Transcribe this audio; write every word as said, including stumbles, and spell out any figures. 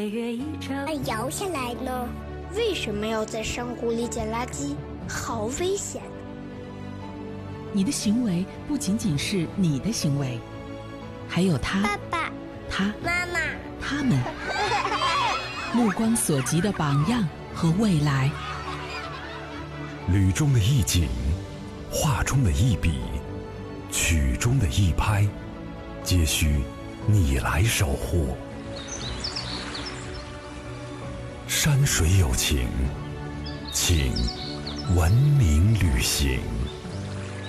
那摇下来呢？为什么要在山谷里捡垃圾？好危险！ 你的行为不仅仅是你的行为，还有他、 爸爸、 他、 妈妈、 他们目光所及的榜样和未来。 旅中的一景，画中的一笔，曲中的一拍，皆需你来守护。山水有情，请文明旅行。